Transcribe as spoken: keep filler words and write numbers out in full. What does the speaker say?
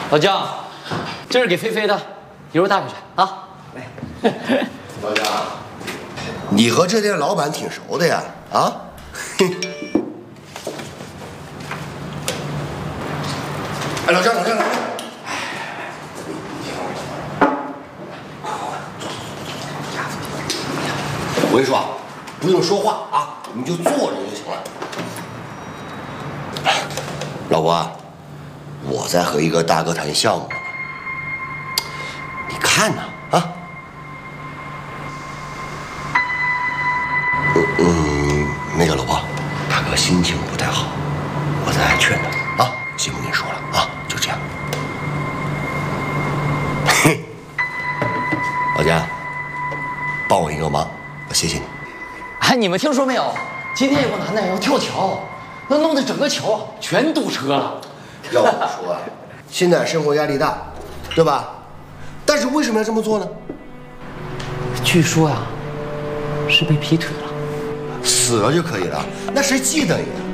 老姜，这是给菲菲的，一会儿带回去啊。来， 老姜，你和这店老板挺熟的呀？啊？哎，老姜，老姜，老姜。 我跟你说啊，不用说话啊，你就坐着就行了。老婆，我在和一个大哥谈项目呢，你看呢啊？嗯嗯，那个老婆，大哥心情不太好，我在劝他啊，先不跟你说了啊，就这样。嘿，老姜，帮我一个忙。 谢谢你。 哎，你们听说没有？今天有个男的要跳桥，那弄得整个桥全堵车了。 要我说啊，现在生活压力大，对吧？但是为什么要这么做呢？ 据说呀、啊，是被劈腿了。 死了就可以了，那谁记得你？